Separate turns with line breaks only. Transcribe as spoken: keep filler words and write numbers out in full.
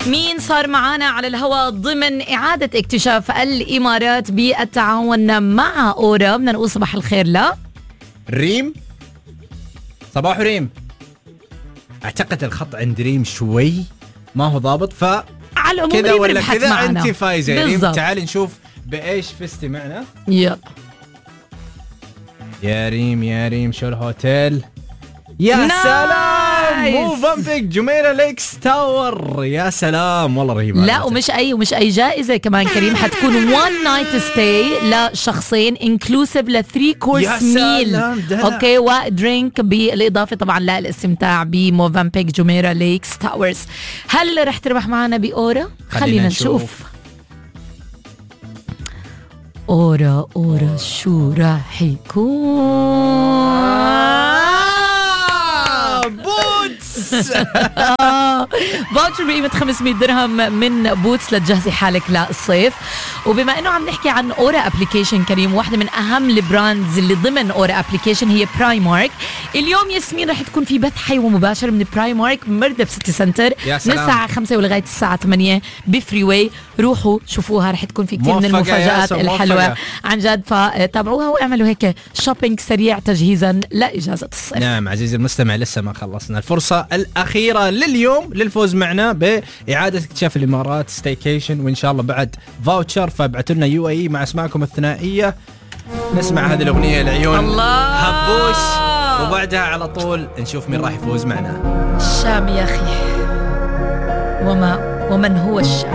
مين صار معانا على الهواء ضمن إعادة اكتشاف الإمارات بالتعاون مع أورا؟ بدنا نقول صباح الخير. لا
ريم، صباح ريم. أعتقد الخط عند ريم شوي ما هو ضابط، ف
على العموم
كذا ولا كذا
معنا.
أنت فايزة يا ريم.
بالزبط.
تعالي نشوف بإيش فزتي معنا.
يلا
يا ريم يا ريم، شو الهوتيل؟ يا
نايس.
سلام، موفنبيك جميرة ليكس تاور. يا سلام والله رهيبة.
لا ومش أي ومش أي جائزة كمان كريم، حتكون one night stay لشخصين inclusive ل three course meal. أوكي، ودرينك بالإضافة طبعا للاستمتاع بموفنبيك جميرة ليكس تاورز. هل رح تربح معنا بأورا؟ خلينا نشوف. أورا أورا شو راح يكون؟
بوتس
فاوتشر بقيمة خمسمية درهم من بوتس لتجهزي حالك للصيف. وبما انه عم نحكي عن اورا ابليكيشن كريم، واحدة من اهم البراندز اللي ضمن اورا ابليكيشن هي برايمارك. اليوم ياسمين رح تكون في بث حي ومباشر من برايمارك مردف سيتي سنتر من الساعة خمسة ولغاية الساعة ثمانية بفري واي. روحوا شوفوها، رح تكون في كتير من المفاجآت الحلوة عن جد، فتابعوها واعملوا هيك شوبينج سريع تجهيزا لإجازة الصيف.
نعم عزيزي المستمع، لسه ما خلصنا. الفرصة الأخيرة لليوم للفوز معنا بإعادة اكتشاف الإمارات ستيكيشن، وإن شاء الله بعد فاوتشر. فابعتوا لنا يو اي مع اسماءكم الثنائية. نسمع هذه الأغنية العيون
الله
هبوش، وبعدها على طول نشوف مين راح يفوز معنا.
الشام يا أخي، وما ومن هو الشام.